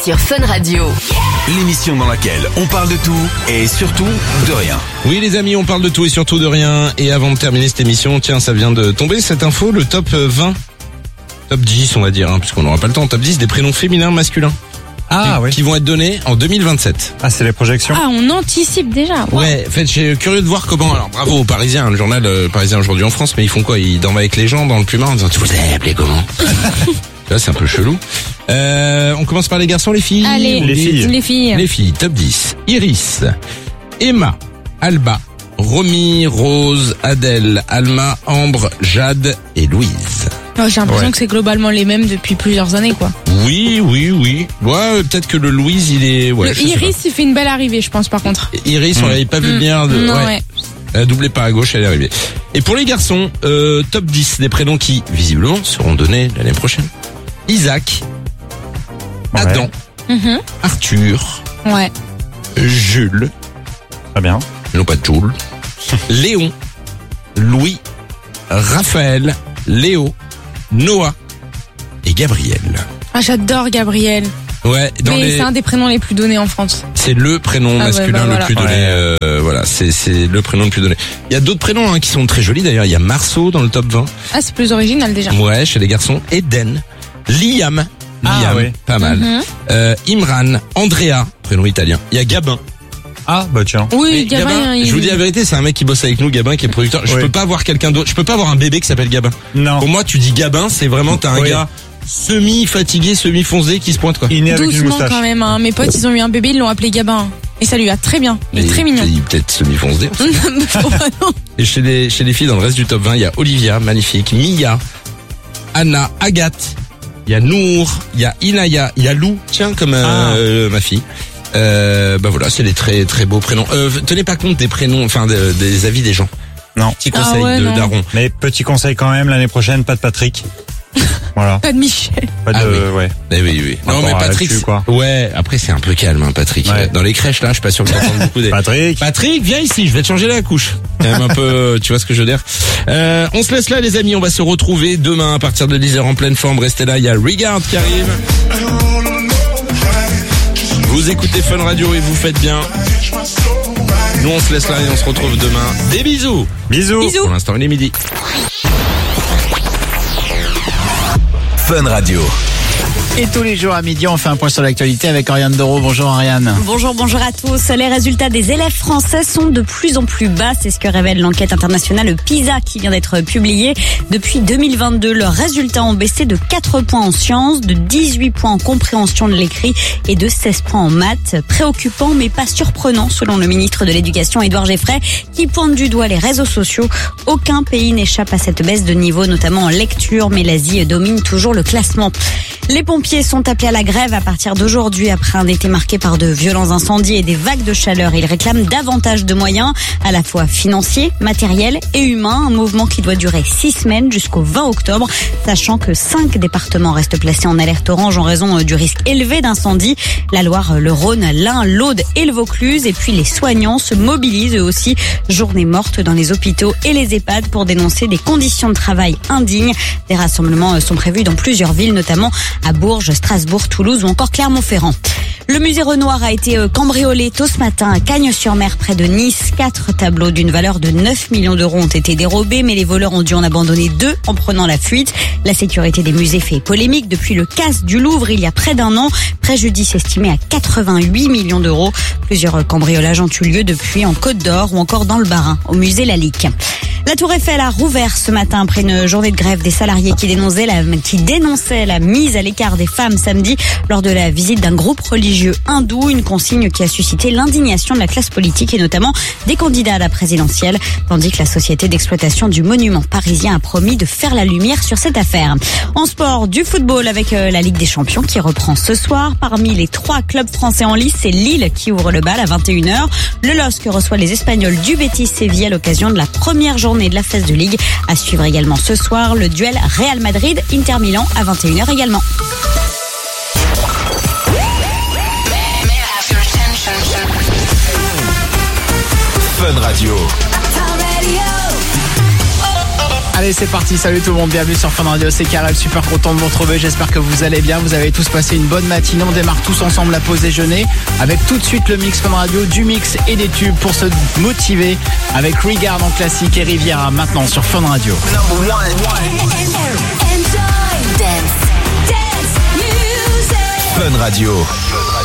sur Fun Radio. L'émission dans laquelle on parle de tout et surtout de rien. Oui les amis, on parle de tout et surtout de rien. Et avant de terminer cette émission, tiens, ça vient de tomber cette info, le top 20, top 10 on va dire, puisqu'on n'aura pas le temps, top 10 des prénoms féminins masculins. Qui vont être donnés en 2027. Ah, c'est les projections. Ah, on anticipe déjà. Wow. Ouais, en fait, je suis curieux de voir comment. Alors, bravo aux Parisiens, le journal Parisien aujourd'hui en France, mais ils font quoi? Ils dorment avec les gens dans le plumard en disant, tu vous avez appelé comment? Là, c'est un peu chelou. On commence par les garçons, les filles. Allez, les filles. Les filles, top 10. Iris, Emma, Alba, Romy, Rose, Adèle, Alma, Ambre, Jade et Louise. Oh, j'ai l'impression que c'est globalement les mêmes depuis plusieurs années, quoi. Oui. Ouais, peut-être que le Louise, il est... Ouais, le Iris, il fait une belle arrivée, je pense, par contre. Iris, on l'avait pas vu venir. Ouais. Elle a doublé par à gauche, elle est arrivée. Et pour les garçons, top 10 des prénoms qui, visiblement, seront donnés l'année prochaine. Isaac, Adam, Arthur, Jules. Très bien. Non, pas Jules. Léon, Louis, Raphaël, Léo, Noah et Gabriel. Ah, j'adore Gabriel. Ouais, c'est un des prénoms les plus donnés en France. C'est le prénom masculin le plus donné. Voilà, c'est le prénom le plus donné. Il y a d'autres prénoms qui sont très jolis d'ailleurs. Il y a Marceau dans le top 20. Ah, c'est plus original déjà. Ouais, chez les garçons. Eden, Liam, pas mal. Imran, Andrea, prénom italien. Il y a Gabin. Ah, bah tiens. Oui, Gabin. Je vous dis la vérité, c'est un mec qui bosse avec nous, Gabin, qui est producteur. Je peux pas avoir quelqu'un d'autre. Je peux pas avoir un bébé qui s'appelle Gabin. Non. Pour moi, tu dis Gabin, c'est vraiment t'as un gars semi-fatigué, semi-foncé qui se pointe quoi. Il est né avec une doucement moustache. Quand même, hein. Mes potes, ils ont eu un bébé, ils l'ont appelé Gabin. Et ça lui va très bien. Il est très mignon. Il est peut-être semi-foncé. Et chez les filles, dans le reste du top 20, il y a Olivia, magnifique, Mia, Anna, Agathe, il y a Nour, il y a Inaya, il y a Lou, tiens, comme ma fille. Voilà, c'est des très très beaux prénoms. Tenez pas compte des prénoms, enfin des avis des gens. Non. Petit conseil de daron. Mais petit conseil quand même, l'année prochaine, pas de Patrick. Voilà. Pas de Michel. Pas de, Oui. Non, mais Patrick, ouais, après c'est un peu calme, hein, Patrick. Ouais. Dans les crèches, là, je suis pas sûr que t'entends beaucoup des... Patrick, viens ici, je vais te changer la couche. Quand même un peu, tu vois ce que je veux dire. On se laisse là, les amis, on va se retrouver demain à partir de 10h en pleine forme. Restez là, il y a Regard qui arrive. Vous écoutez Fun Radio et vous faites bien. Nous, on se laisse là et on se retrouve demain. Des bisous. Bisous. Pour l'instant, il est midi. Fun Radio. Et tous les jours à midi, on fait un point sur l'actualité avec Ariane Doro. Bonjour Ariane. Bonjour à tous. Les résultats des élèves français sont de plus en plus bas. C'est ce que révèle l'enquête internationale PISA qui vient d'être publiée. Depuis 2022, leurs résultats ont baissé de 4 points en sciences, de 18 points en compréhension de l'écrit et de 16 points en maths. Préoccupant mais pas surprenant selon le ministre de l'Éducation Édouard Geoffrey qui pointe du doigt les réseaux sociaux. Aucun pays n'échappe à cette baisse de niveau, notamment en lecture, mais l'Asie domine toujours le classement. Les pompiers sont appelés à la grève à partir d'aujourd'hui après un été marqué par de violents incendies et des vagues de chaleur. Ils réclament davantage de moyens, à la fois financiers, matériels et humains. Un mouvement qui doit durer 6 semaines jusqu'au 20 octobre, sachant que 5 départements restent placés en alerte orange en raison du risque élevé d'incendie. La Loire, le Rhône, l'Ain, l'Aude et le Vaucluse. Et puis les soignants se mobilisent eux aussi. Journée morte dans les hôpitaux et les EHPAD pour dénoncer des conditions de travail indignes. Des rassemblements sont prévus dans plusieurs villes, notamment à Bourges, Strasbourg, Toulouse ou encore Clermont-Ferrand. Le musée Renoir a été cambriolé tôt ce matin à Cagnes-sur-Mer près de Nice. 4 tableaux d'une valeur de 9 millions d'euros ont été dérobés, mais les voleurs ont dû en abandonner 2 en prenant la fuite. La sécurité des musées fait polémique depuis le casse du Louvre il y a près d'1 an. Préjudice estimé à 88 millions d'euros. Plusieurs cambriolages ont eu lieu depuis en Côte d'Or ou encore dans le Bas-Rhin, au musée Lalique. La Tour Eiffel a rouvert ce matin après une journée de grève des salariés qui dénonçaient la mise à l'écart des femmes samedi lors de la visite d'un groupe religieux hindou, une consigne qui a suscité l'indignation de la classe politique et notamment des candidats à la présidentielle, tandis que la société d'exploitation du monument parisien a promis de faire la lumière sur cette affaire. En sport, du football avec la Ligue des Champions qui reprend ce soir. Parmi les 3 clubs français en lice, c'est Lille qui ouvre le bal à 21h. Le LOSC reçoit les Espagnols du Betis Séville à l'occasion de la première journée de la phase de Ligue. À suivre également ce soir, le duel Real Madrid-Inter Milan à 21h également. Fun Radio. Allez, Allez, c'est parti. Salut tout le monde. Bienvenue sur Fun Radio. C'est Karel. Super content de vous retrouver. J'espère que vous allez bien. Vous avez tous passé une bonne matinée. On démarre tous ensemble la pause déjeuner avec tout de suite le mix Fun Radio, du mix et des tubes pour se motiver avec Regard en classique et Riviera maintenant sur Fun Radio. Fun Radio.